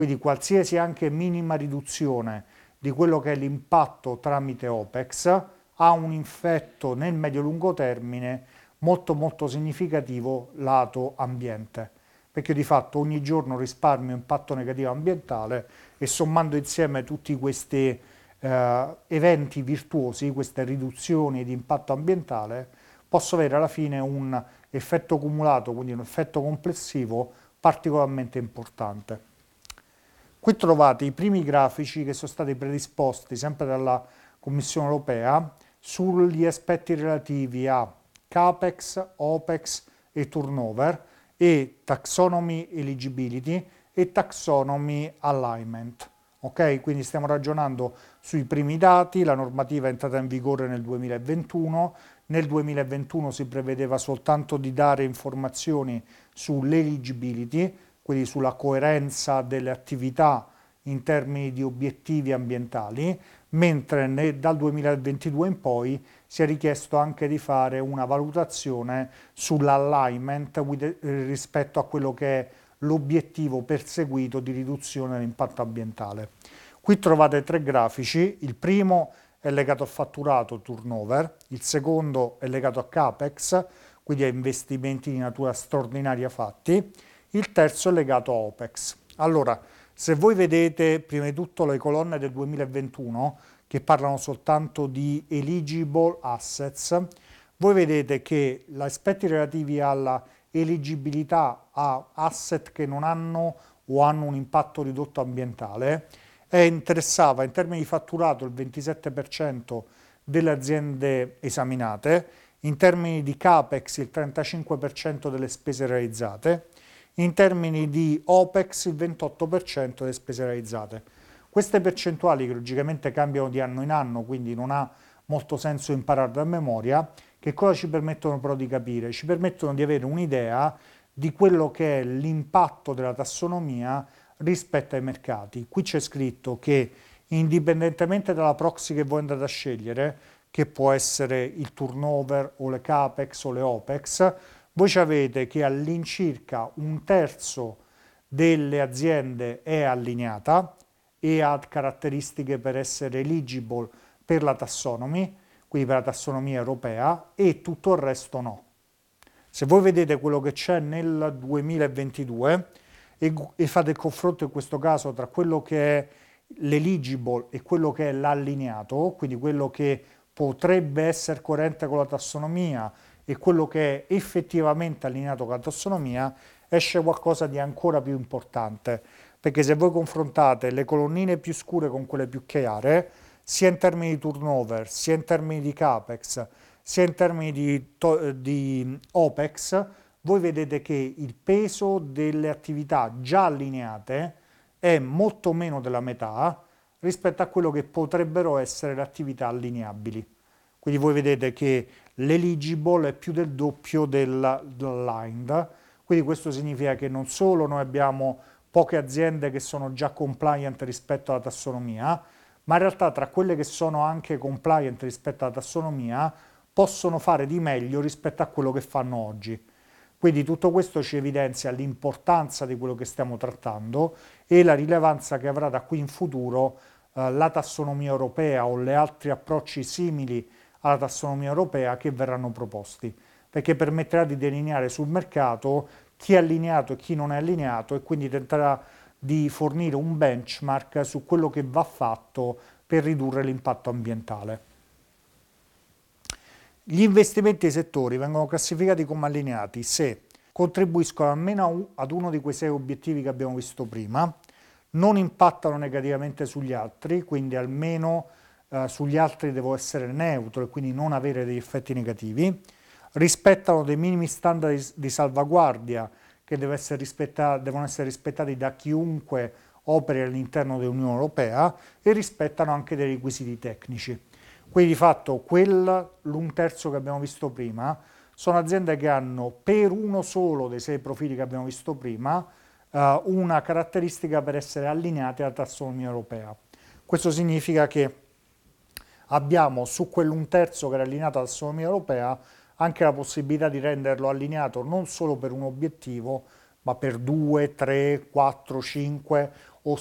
Quindi qualsiasi anche minima riduzione di quello che è l'impatto tramite OPEX ha un effetto nel medio-lungo termine molto molto significativo lato ambiente, perché di fatto ogni giorno risparmio impatto negativo ambientale e sommando insieme tutti questi eventi virtuosi, queste riduzioni di impatto ambientale, posso avere alla fine un effetto cumulato, quindi un effetto complessivo particolarmente importante. Qui trovate i primi grafici che sono stati predisposti sempre dalla Commissione europea sugli aspetti relativi a CAPEX, OPEX e turnover e taxonomy eligibility e taxonomy alignment. Ok, quindi stiamo ragionando sui primi dati, la normativa è entrata in vigore nel 2021, nel 2021 si prevedeva soltanto di dare informazioni sull'eligibility, quindi sulla coerenza delle attività in termini di obiettivi ambientali, mentre dal 2022 in poi si è richiesto anche di fare una valutazione sull'alignment rispetto a quello che è l'obiettivo perseguito di riduzione dell'impatto ambientale. Qui trovate tre grafici, il primo è legato al fatturato turnover, il secondo è legato a CAPEX, quindi a investimenti di natura straordinaria fatti, il terzo è legato a OPEX. Allora, se voi vedete prima di tutto le colonne del 2021 che parlano soltanto di eligible assets, voi vedete che gli aspetti relativi alla eligibilità a asset che non hanno o hanno un impatto ridotto ambientale interessava in termini di fatturato il 27% delle aziende esaminate, in termini di CAPEX il 35% delle spese realizzate, in termini di OPEX il 28% delle spese realizzate. Queste percentuali che logicamente cambiano di anno in anno, quindi non ha molto senso imparare da memoria, che cosa ci permettono però di capire? Ci permettono di avere un'idea di quello che è l'impatto della tassonomia rispetto ai mercati. Qui c'è scritto che indipendentemente dalla proxy che voi andate a scegliere, che può essere il turnover o le CAPEX o le OPEX, voi avete che all'incirca un terzo delle aziende è allineata e ha caratteristiche per essere eligible per la taxonomy, quindi per la tassonomia europea, e tutto il resto no. Se voi vedete quello che c'è nel 2022 e fate il confronto in questo caso tra quello che è l'eligible e quello che è l'allineato, quindi quello che potrebbe essere coerente con la tassonomia e quello che è effettivamente allineato con la tassonomia, esce qualcosa di ancora più importante, perché se voi confrontate le colonnine più scure con quelle più chiare, sia in termini di turnover, sia in termini di CAPEX, sia in termini di OPEX, voi vedete che il peso delle attività già allineate è molto meno della metà rispetto a quello che potrebbero essere le attività allineabili. Quindi voi vedete che l'eligible è più del doppio dell'aligned, quindi questo significa che non solo noi abbiamo poche aziende che sono già compliant rispetto alla tassonomia, ma in realtà tra quelle che sono anche compliant rispetto alla tassonomia possono fare di meglio rispetto a quello che fanno oggi. Quindi tutto questo ci evidenzia l'importanza di quello che stiamo trattando e la rilevanza che avrà da qui in futuro la tassonomia europea o gli altri approcci simili alla tassonomia europea che verranno proposti, perché permetterà di delineare sul mercato chi è allineato e chi non è allineato e quindi tenterà di fornire un benchmark su quello che va fatto per ridurre l'impatto ambientale. Gli investimenti ai settori vengono classificati come allineati se contribuiscono almeno ad uno di quei 6 obiettivi che abbiamo visto prima, non impattano negativamente sugli altri, quindi almeno sugli altri devo essere neutro e quindi non avere degli effetti negativi, rispettano dei minimi standard di salvaguardia che devono essere rispettati da chiunque operi all'interno dell'Unione Europea e rispettano anche dei requisiti tecnici. Quindi di fatto l'un terzo che abbiamo visto prima sono aziende che hanno per uno solo dei 6 profili che abbiamo visto prima una caratteristica per essere allineati alla tassonomia europea. Questo significa che abbiamo su quell'un terzo che era allineato alla tassonomia europea anche la possibilità di renderlo allineato non solo per un obiettivo, ma per 2, 3, 4, 5 o